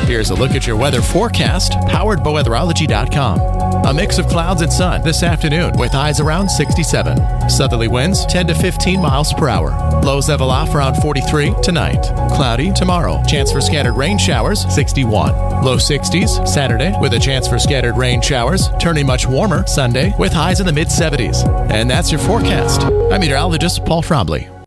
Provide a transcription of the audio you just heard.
Here's a look at your weather forecast, powered by weatherology.com. A mix of clouds and sun this afternoon with highs around 67. Southerly winds 10 to 15 miles per hour. Lows level off around 43 tonight. Cloudy tomorrow. Chance for scattered rain showers 61. Low 60s Saturday with a chance for scattered rain showers. Turning much warmer Sunday with highs in the mid 70s. And that's your forecast. I'm meteorologist Paul Frombley.